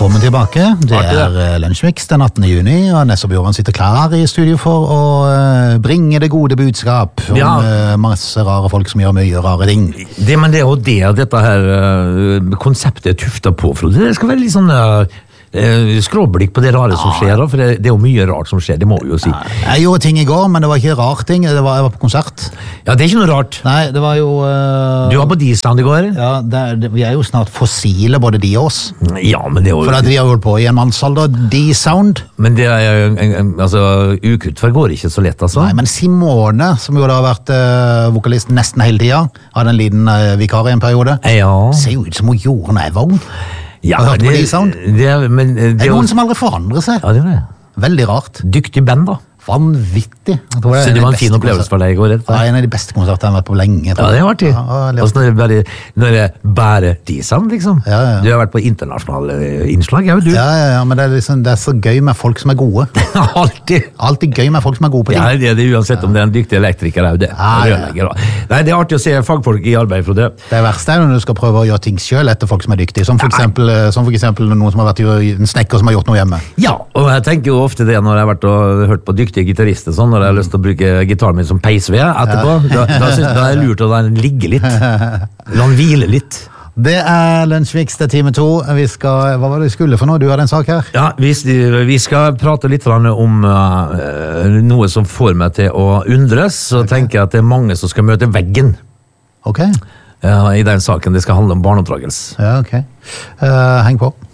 Velkommen tilbake. Det Lunsjmix den 18. juni, og Nesse Bjørn sitter klar i studio for å bringe det gode budskap om masse rare folk som gjør mye rare ting. Men det er jo dette her konseptet tuftet på, Frode. Det skal være litt sånn skråblikk på det rare som skjer, for det er jo mye rart som skjer, det må vi jo si. Jeg gjorde ting i går, men det var ikke rart ting, jeg var på konsert. Ja, det er ikke noe rart. Nei, det var jo... Du var på D-Sound i går? Ja, vi er jo snart fossile, både de og oss. Ja, men det er jo... For at vi har holdt på i en mannsalder, D-Sound. Men det altså, ukuttfer går ikke så lett, altså. Nei, men Simone, som jo da har vært vokalist nesten hele tiden, hadde en liten vikar i en periode. Ja. Ser jo ut som hun gjorde når jeg var ung. Ja, det er noen som aldri forandrer seg. Ja, det er det. Veldig rart. Dyktig band, da. Vanvittig. Så det var en fin opplevelse for deg i går? Ja, en av de beste konsertene jeg har vært på lenge. Ja, det har vært det. Når det bare D-Sound, liksom. Ja. Du har vært på internasjonale innslag, du. Ja, men det er så gøy med folk som er gode. Alltid gøy med folk som er gode på ting. Ja, det er uansett om det er en dyktig elektriker, det. Nei, det er artig å se fagfolk i arbeid, Frode. Det verste er når du skal prøve å gjøre ting selv etter folk som er dyktige, som for eksempel noen som har vært en snekker som har gjort noe hjemme. Ja, og jeg tenker jo ofte det når jeg har vært og hørt på dyktige gitarister, sånn, når jeg har lyst til å bruke gitaren min som peisved etterpå, da synes jeg det er lurt å la den ligge litt. La den hvile litt. Det Lunsjmix, det time 2. Hva var det vi skulle for noe? Du hadde en sak her. Ja, vi skal prate litt om noe som får meg til å undres, så tenker jeg at det er mange som skal møte veggen. Ok. I den saken det skal handle om barneoppdragelse. Ja, ok. Heng på.